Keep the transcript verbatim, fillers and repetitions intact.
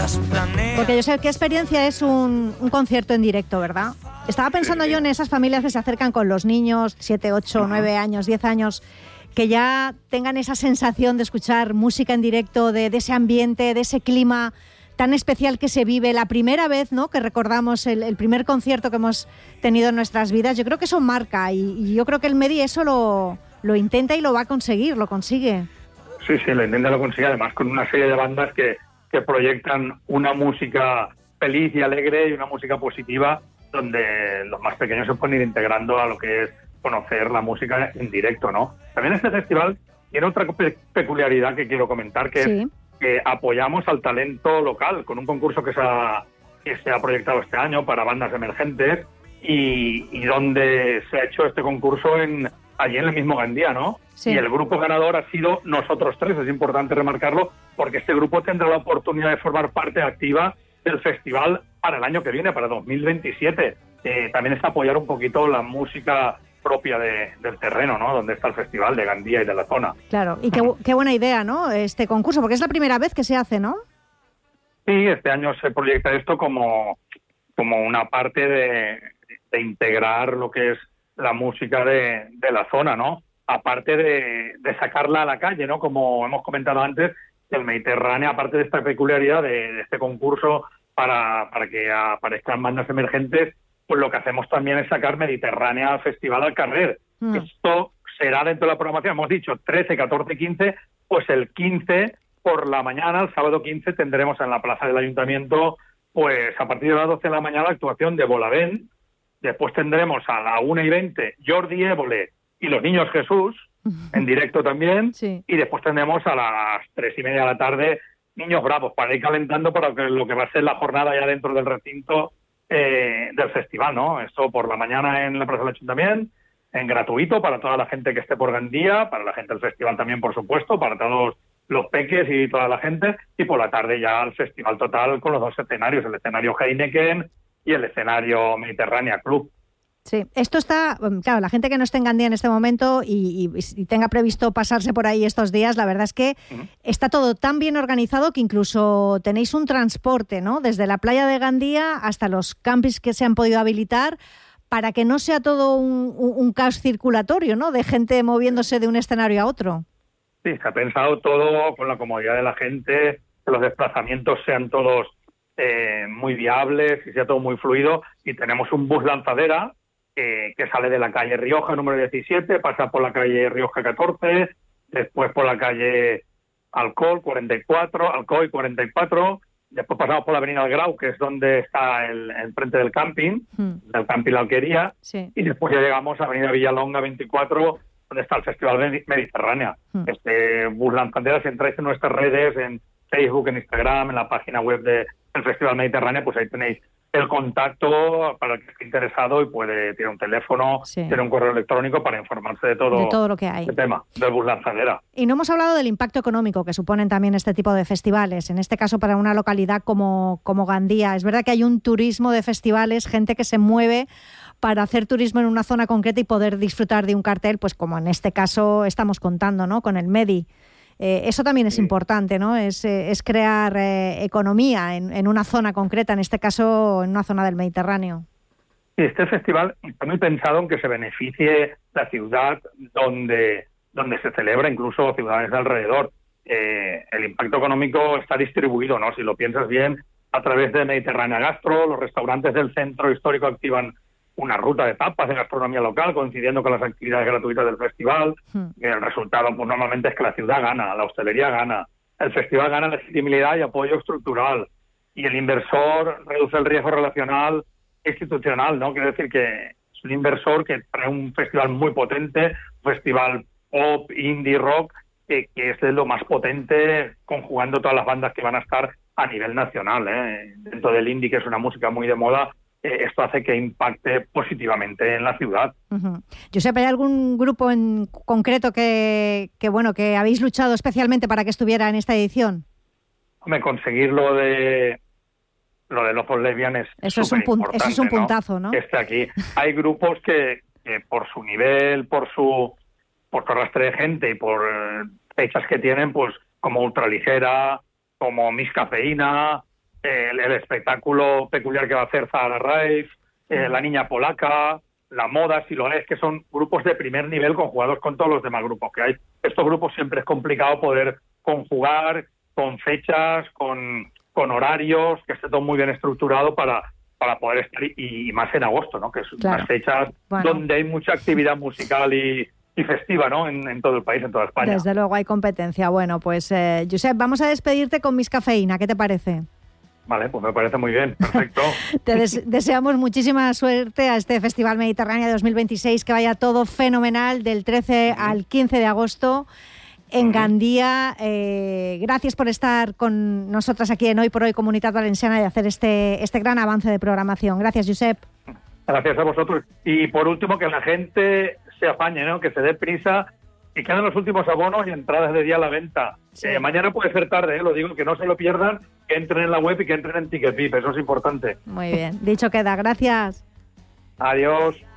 Porque yo sé qué experiencia es un, un concierto en directo, ¿verdad? Estaba pensando yo en esas familias que se acercan con los niños, siete, ocho, nueve años, diez años, que ya tengan esa sensación de escuchar música en directo, de, de ese ambiente, de ese clima tan especial que se vive la primera vez, ¿no?, que recordamos el, el primer concierto que hemos tenido en nuestras vidas. Yo creo que eso marca y, y yo creo que el Medi eso lo, lo intenta y lo va a conseguir, lo consigue. Sí, sí, lo intenta y lo consigue, además con una serie de bandas que, que proyectan una música feliz y alegre y una música positiva, donde los más pequeños se pueden ir integrando a lo que es conocer la música en directo, ¿no? También este festival tiene otra pe- peculiaridad que quiero comentar, que sí. es que apoyamos al talento local con un concurso que se ha, que se ha proyectado este año para bandas emergentes y, y donde se ha hecho este concurso en allí en el mismo Gandía, ¿no? Sí. Y el grupo ganador ha sido nosotros tres, es importante remarcarlo, porque este grupo tendrá la oportunidad de formar parte activa del festival para el año que viene, para dos mil veintisiete. Eh, también es apoyar un poquito la música propia de, del terreno, ¿no?, donde está el festival de Gandía y de la zona. Claro, y qué, qué buena idea, ¿no?, este concurso, porque es la primera vez que se hace, ¿no? Sí, este año se proyecta esto como, como una parte de, de integrar lo que es la música de, de la zona, ¿no? Aparte de, de sacarla a la calle, ¿no? Como hemos comentado antes, el Mediterráneo, aparte de esta peculiaridad de, de este concurso para, para que aparezcan bandas emergentes, pues lo que hacemos también es sacar Mediterránea al Festival al Carrer. Mm. Esto será dentro de la programación, hemos dicho trece, catorce, quince, pues el quince por la mañana, el sábado quince, tendremos en la plaza del Ayuntamiento, pues a partir de las doce de la mañana, la actuación de Bolavent. Después tendremos a la una y veinte Jordi Évole y los Niños Jesús, en directo también, sí. Y después tendremos a las tres y media de la tarde Niños Bravos, para ir calentando para que, lo que va a ser la jornada ya dentro del recinto eh, del festival, ¿no? Esto por la mañana en la Plaza del Ayuntamiento, en gratuito para toda la gente que esté por Gandía, para la gente del festival también, por supuesto, para todos los peques y toda la gente, y por la tarde ya el festival total con los dos escenarios, el escenario Heineken y el escenario Mediterránea Club. Sí, esto está, claro, la gente que no esté en Gandía en este momento y, y, y tenga previsto pasarse por ahí estos días, la verdad es que uh-huh. está todo tan bien organizado que incluso tenéis un transporte, ¿no?, desde la playa de Gandía hasta los campings que se han podido habilitar para que no sea todo un, un, un caos circulatorio, ¿no?, de gente moviéndose de un escenario a otro. Sí, se ha pensado todo con la comodidad de la gente, que los desplazamientos sean todos eh, muy viables y sea todo muy fluido, y tenemos un bus lanzadera Eh, que sale de la calle Rioja número diecisiete, pasa por la calle Rioja catorce, después por la calle Alcoy cuarenta y cuatro, Alcoy cuarenta y cuatro, después pasamos por la avenida del Grau, que es donde está el, el frente del camping, mm. del camping La Alquería, sí. Y después ya llegamos a avenida Villalonga veinticuatro, donde está el Festival Mediterránea. Mm. Este bus lanzadera, si entráis en nuestras redes, en Facebook, en Instagram, en la página web del Festival Mediterránea, pues ahí tenéis el contacto para el que esté interesado y puede tiene un teléfono, sí. tiene un correo electrónico para informarse de todo, de todo lo que hay. El tema del bus lanzadera. Y no hemos hablado del impacto económico que suponen también este tipo de festivales, en este caso para una localidad como, como Gandía. Es verdad que hay un turismo de festivales, gente que se mueve para hacer turismo en una zona concreta y poder disfrutar de un cartel, pues como en este caso estamos contando, ¿no?, con el Medi. Eh, eso también es sí. importante, ¿no? Es, eh, es crear eh, economía en, en una zona concreta, en este caso en una zona del Mediterráneo. Sí, este festival está muy pensado en que se beneficie la ciudad donde, donde se celebra, incluso ciudades de alrededor. Eh, el impacto económico está distribuido, ¿no?, si lo piensas bien, a través de Mediterránea Gastro. Los restaurantes del centro histórico activan una ruta de tapas de gastronomía local, coincidiendo con las actividades gratuitas del festival. Mm. El resultado, pues normalmente es que la ciudad gana, la hostelería gana, el festival gana legitimidad y apoyo estructural, y el inversor reduce el riesgo relacional institucional, ¿no? Quiere decir que es un inversor que trae un festival muy potente, un festival pop, indie, rock, que, que es de lo más potente, conjugando todas las bandas que van a estar a nivel nacional, ¿eh? Dentro del indie, que es una música muy de moda, esto hace que impacte positivamente en la ciudad. Uh-huh. Josep, ¿hay algún grupo en concreto que, que bueno que habéis luchado especialmente para que estuviera en esta edición? Hombre, conseguir lo de lo de Locos Lesbianes eso es un pun- eso es un puntazo, ¿no? ¿no? Que esté aquí. Hay grupos que, que por su nivel, por su por su arrastre de gente y por fechas que tienen, pues como Ultraligera, como Miss Cafeína, el, el espectáculo peculiar que va a hacer Zahara Raif, eh, la Niña Polaca, la Moda, si lo es, que son grupos de primer nivel conjugados con todos los demás grupos que hay. Estos grupos siempre es complicado poder conjugar con fechas, con, con horarios, que esté todo muy bien estructurado para, para poder estar, y, y más en agosto, ¿no? Que son claro. unas fechas bueno. donde hay mucha actividad musical y, y festiva, ¿no? En, en todo el país, en toda España. Desde luego hay competencia. Bueno, pues, eh, Josep, vamos a despedirte con Miss Cafeína. ¿Qué te parece? Vale, pues me parece muy bien, perfecto. Te des- deseamos muchísima suerte a este Festival Mediterránea dos mil veintiséis, que vaya todo fenomenal del trece uh-huh. al quince de agosto en uh-huh. Gandía. Eh, gracias por estar con nosotras aquí en Hoy por Hoy Comunitat Valenciana y hacer este, este gran avance de programación. Gracias, Josep. Gracias a vosotros. Y por último, que la gente se apañe, ¿no? Que se dé prisa y quedan los últimos abonos y entradas de día a la venta. Sí. Eh, mañana puede ser tarde, ¿eh? Lo digo, que no se lo pierdan, que entren en la web y que entren en TicketVip, eso es importante. Muy bien, dicho queda, gracias. Adiós.